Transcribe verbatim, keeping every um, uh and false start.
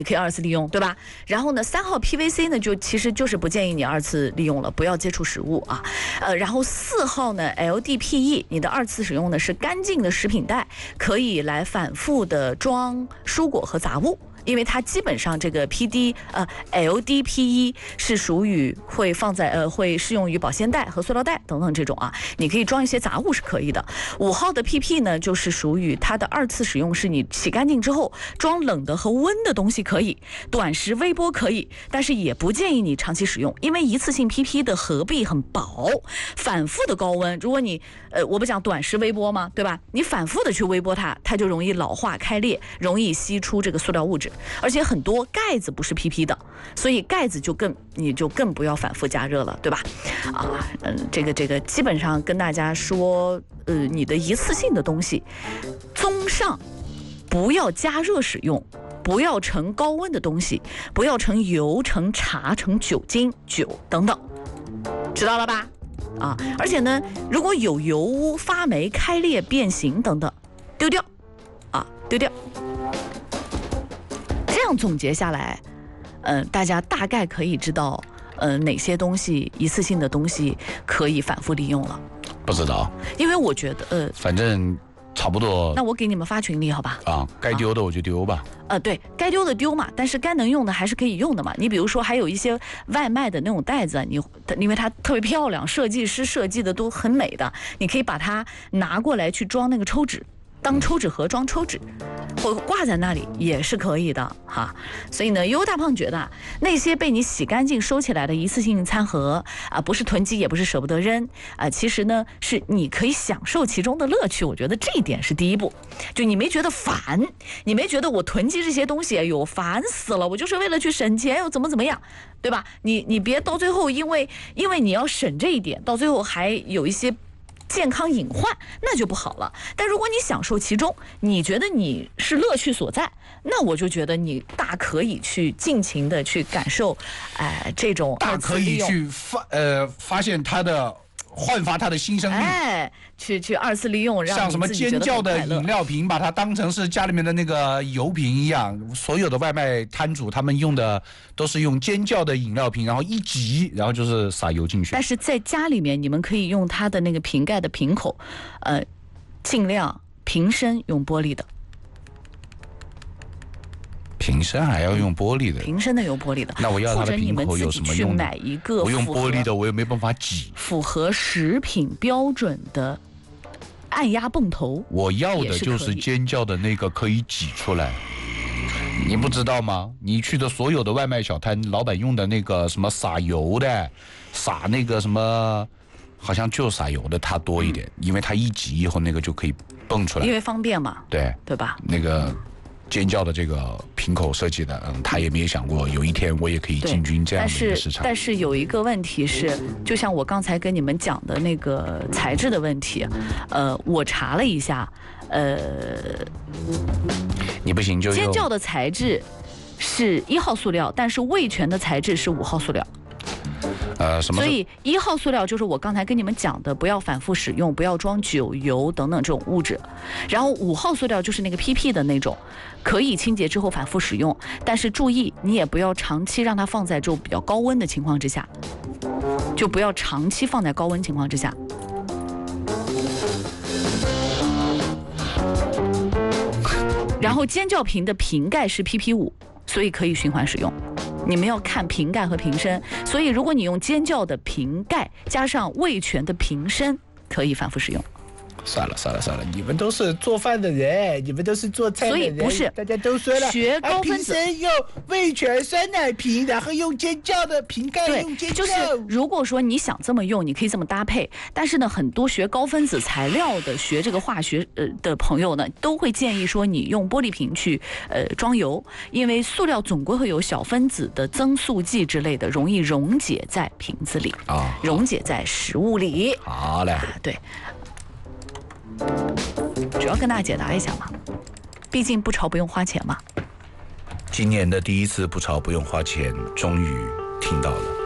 你可以二次利用，对吧？然后呢，三号 P V C 呢，就其实就是不建议你二次利用了，不要接触食物啊。呃，然后四号呢 ，L D P E， 你的二次使用呢是干净的食品袋，可以来反复的装蔬果和杂物。因为它基本上这个 P D 呃 L D P E 是属于会放在呃会适用于保鲜袋和塑料袋等等这种啊，你可以装一些杂物是可以的。五号的 P P 呢，就是属于它的二次使用，是你洗干净之后装冷的和温的东西可以，短时微波可以，但是也不建议你长期使用，因为一次性 P P 的合壁很薄，反复的高温，如果你呃我不讲短时微波吗？对吧？你反复的去微波它，它就容易老化开裂，容易吸出这个塑料物质。而且很多盖子不是 P P 的，所以盖子就更你就更不要反复加热了，对吧？啊，嗯，这个这个基本上跟大家说，呃，你的一次性的东西，综上不要加热使用，不要盛高温的东西，不要盛油、盛茶、盛酒精、酒等等，知道了吧？啊，而且呢，如果有油污、发霉、开裂、变形等等，丢掉，啊，丢掉。这样总结下来，呃，大家大概可以知道，呃，哪些东西一次性的东西可以反复利用了。 不知道， 因为我觉得，呃， 反正差不多。 那我给你们发群里好吧？ 啊，该丢的我就丢吧。 呃，对，该丢的丢嘛，但是该能用的还是可以用的嘛。你比如说，还有一些外卖的那种袋子，你因为它特别漂亮，设计师设计的都很美的，你可以把它拿过来去装那个抽纸。当抽纸盒装抽纸，或挂在那里也是可以的哈。所以呢，悠悠大胖觉得啊，那些被你洗干净收起来的一次性餐盒啊，不是囤积，也不是舍不得扔啊，其实呢是你可以享受其中的乐趣。我觉得这一点是第一步，就你没觉得烦，你没觉得我囤积这些东西，哎呦烦死了，我就是为了去省钱又怎么怎么样，对吧？你你别到最后因为因为你要省这一点，到最后还有一些健康隐患，那就不好了。但如果你享受其中，你觉得你是乐趣所在，那我就觉得你大可以去尽情的去感受，哎、呃，这种大可以去发呃发现它的。焕发它的新生命， 哎，去去二次利用，让像什么尖叫的饮料瓶，把它当成是家里面的那个油瓶一样。所有的外卖摊主他们用的都是用尖叫的饮料瓶，然后一挤，然后就是撒油进去。 但是在家里面，你们可以用它的那个瓶盖的瓶口，呃，尽量瓶身用玻璃的。 瓶身还要用玻璃的， 瓶身的有玻璃的， 那我要它的瓶口有什么用呢？ 买一个我用玻璃的，我又没办法挤。 符合食品标准的按压泵头， 我要的就是尖叫的那个可以挤出来。你不知道吗？你去的所有的外卖小摊，老板用的那个什么撒油的，撒那个什么，好像就撒油的它多一点，嗯、因为它一挤以后那个就可以蹦出来， 因为方便嘛， 对对吧？ 那个。尖叫的这个瓶口设计的，嗯，他也没有想过有一天我也可以进军这样的一个市场。 但是，但是有一个问题是，就像我刚才跟你们讲的那个材质的问题，呃，我查了一下，呃， 你不行就尖叫的材质是一号塑料，但是味全的材质是五号塑料。 呃，什么？ 所以一号塑料就是我刚才跟你们讲的，不要反复使用，不要装酒、油等等这种物质。然后五号塑料就是那个 P P 的那种，可以清洁之后反复使用，但是注意你也不要长期让它放在这种比较高温的情况之下，就不要长期放在高温情况之下。然后尖叫瓶的瓶盖是 P P 五，所以可以循环使用。你们要看瓶盖和瓶身，所以如果你用尖叫的瓶盖加上味全的瓶身，可以反复使用。 算了算了算了，你们都是做饭的人，你们都是做菜的人， 所以不是大家都说了， 学高分子、 啊、用味全酸奶瓶，然后用尖叫的瓶盖，用尖叫。 就是如果说你想这么用，你可以这么搭配。但是呢，很多学高分子材料的、学这个化学呃的朋友呢，都会建议说你用玻璃瓶去呃装油，因为塑料总归会有小分子的增速剂之类的，容易溶解在瓶子里啊，溶解在食物里。 好嘞， 啊、对。主要跟大家解答一下嘛，毕竟不潮不用花钱嘛。 今年的第一次不潮不用花钱，终于听到了。